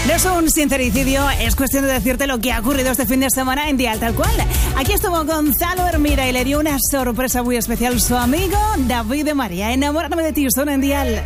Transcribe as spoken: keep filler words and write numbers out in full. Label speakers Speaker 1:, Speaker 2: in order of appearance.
Speaker 1: No es un sincericidio, es cuestión de decirte lo que ha ocurrido este fin de semana en Dial Tal Cual. Aquí estuvo Gonzalo Hermida y le dio una sorpresa muy especial su amigo David de María. Enamórame de ti, son en Dial.